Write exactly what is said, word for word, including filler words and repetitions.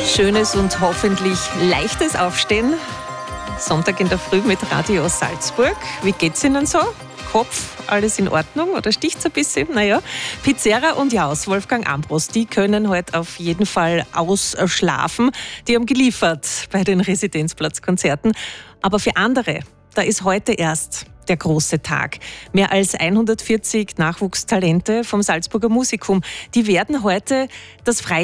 Schönes und hoffentlich leichtes Aufstehen. Sonntag in der Früh mit Radio Salzburg. Wie geht's Ihnen so? Kopf, alles in Ordnung oder sticht's ein bisschen? Naja, Pizzerra und Jaus, Wolfgang Ambros, die können heute auf jeden Fall ausschlafen. Die haben geliefert bei den Residenzplatzkonzerten. Aber für andere, da ist heute erst der große Tag. Mehr als hundertvierzig Nachwuchstalente vom Salzburger Musikum, die werden heute das Freie